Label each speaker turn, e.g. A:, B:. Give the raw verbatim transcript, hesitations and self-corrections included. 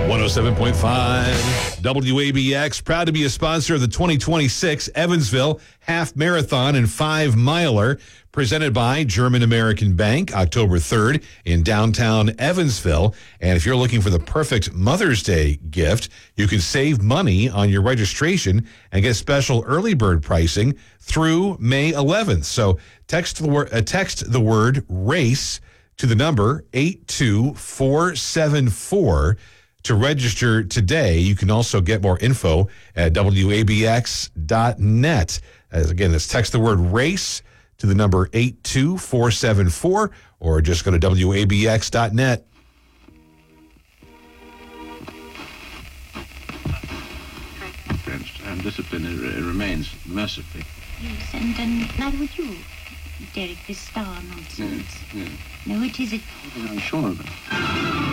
A: one oh seven point five W A B X, proud to be a sponsor of the twenty twenty-six Evansville Half Marathon and Five Miler, presented by German American Bank, October third in downtown Evansville. And if you're looking for the perfect Mother's Day gift, you can save money on your registration and get special early bird pricing through May eleventh. So text the word, uh, text the word RACE to the number eight two four seven four to register today. You can also get more info at W A B X dot net. As again, let's text the word RACE to the number eight two four seven four, or just go to W A B X dot net.
B: And discipline it remains mercifully.
C: Yes, and um, neither would you, Derek, this star nonsense.
B: Yes, yes.
C: No, it isn't.
B: I'm sure of it.